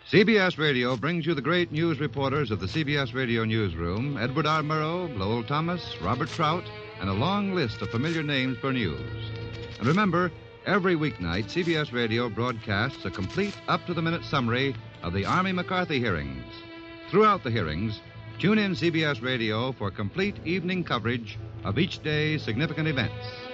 CBS Radio brings you the great news reporters of the CBS Radio Newsroom, Edward R. Murrow, Lowell Thomas, Robert Trout, and a long list of familiar names for news. And remember, every weeknight, CBS Radio broadcasts a complete, up-to-the-minute summary of the Army McCarthy hearings. Throughout the hearings, tune in CBS Radio for complete evening coverage of each day's significant events.